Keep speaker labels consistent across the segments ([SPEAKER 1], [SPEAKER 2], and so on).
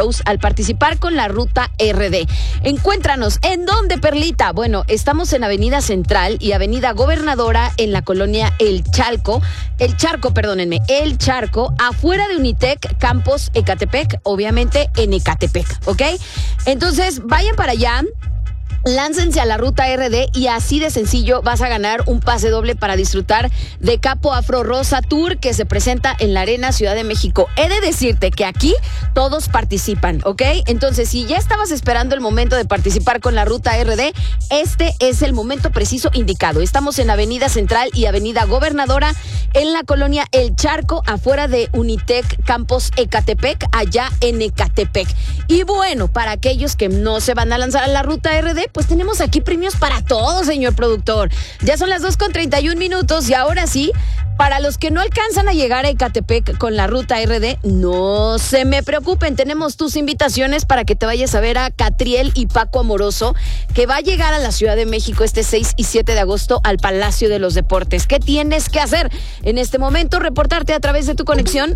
[SPEAKER 1] shows al participar con la Ruta RD. Encuéntranos. ¿En dónde, Perlita? Bueno, estamos en Avenida Central y Avenida Gobernadora en la colonia El Charco, afuera de Unitec, Campos Ecatepec, obviamente en Ecatepec, ¿ok? Entonces, vayan para allá. Láncense a la Ruta RD y así de sencillo vas a ganar un pase doble para disfrutar de Capo Afro Rosa Tour que se presenta en la Arena Ciudad de México. He de decirte que aquí todos participan, ¿ok? Entonces, si ya estabas esperando el momento de participar con la Ruta RD, este es el momento preciso indicado. Estamos en Avenida Central y Avenida Gobernadora en la colonia El Charco, afuera de Unitec Campos Ecatepec, allá en Ecatepec. Y bueno, para aquellos que no se van a lanzar a la Ruta RD, pues tenemos aquí premios para todos, señor productor. Ya son las 2:31 y ahora sí, para los que no alcanzan a llegar a Ecatepec con la Ruta RD, no se me preocupen, tenemos tus invitaciones para que te vayas a ver a Catriel y Paco Amoroso, que va a llegar a la Ciudad de México este 6 y 7 de agosto al Palacio de los Deportes. ¿Qué tienes que hacer en este momento? Reportarte a través de tu conexión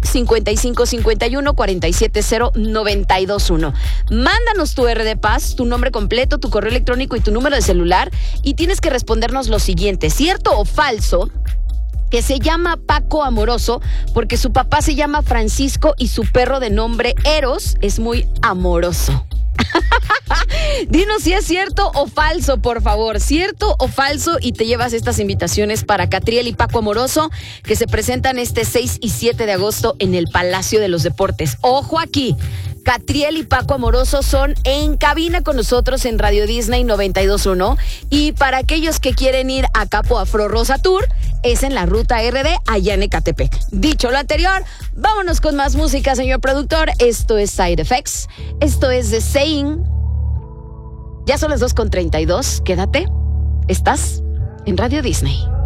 [SPEAKER 1] 5551-470-921. Mándanos tu RD Paz, tu nombre completo, tu correo electrónico y tu número de celular, y tienes que respondernos lo siguiente: ¿cierto o falso que se llama Paco Amoroso porque su papá se llama Francisco y su perro de nombre Eros es muy amoroso? Dinos si es cierto o falso, por favor. ¿Cierto o falso? Y te llevas estas invitaciones para Catriel y Paco Amoroso, que se presentan este 6 y 7 de agosto en el Palacio de los Deportes. Ojo aquí, Catriel y Paco Amoroso son en cabina con nosotros en Radio Disney 92.1. Y para aquellos que quieren ir a Capo Afro Rosa Tour, es en la Ruta RD allá en Ecatepec. Dicho lo anterior, vámonos con más música, señor productor. Esto es Side Effects. Esto es The Saying. Ya son las 2:32. Quédate. Estás en Radio Disney.